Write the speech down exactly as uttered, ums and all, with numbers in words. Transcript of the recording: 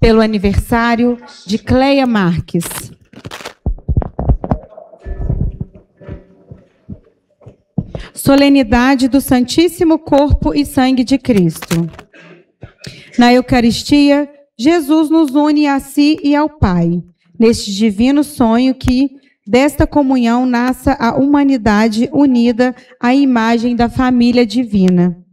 pelo aniversário de Cleia Marques. Solenidade do Santíssimo Corpo e Sangue de Cristo. Na Eucaristia, Jesus nos une a si e ao Pai, neste divino sonho que, desta comunhão, nasça a humanidade unida à imagem da família divina.